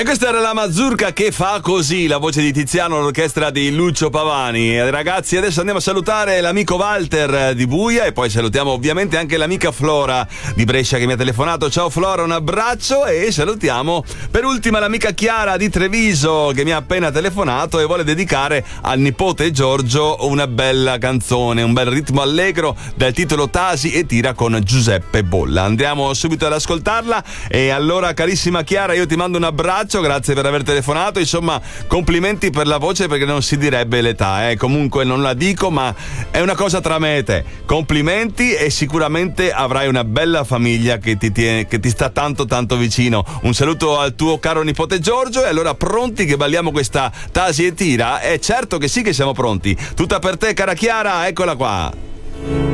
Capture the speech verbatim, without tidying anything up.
E questa era la Mazurka che fa così, la voce di Tiziano, l'orchestra di Lucio Pavani. E ragazzi, adesso andiamo a salutare l'amico Walter di Buia e poi salutiamo ovviamente anche l'amica Flora di Brescia che mi ha telefonato. Ciao Flora, un abbraccio, e salutiamo per ultima l'amica Chiara di Treviso che mi ha appena telefonato e vuole dedicare al nipote Giorgio una bella canzone, un bel ritmo allegro dal titolo Tasi e Tira con Giuseppe Bolla. Andiamo subito ad ascoltarla. E allora, carissima Chiara, io ti mando un abbraccio. Grazie per aver telefonato, insomma complimenti per la voce, perché non si direbbe l'età, eh. Comunque non la dico, ma è una cosa tra me e te. Complimenti, e sicuramente avrai una bella famiglia che ti, tiene, che ti sta tanto tanto vicino. Un saluto al tuo caro nipote Giorgio. E allora, pronti che balliamo questa Tasi e Tira? Eh certo che sì che siamo pronti. Tutta per te, cara Chiara, eccola qua.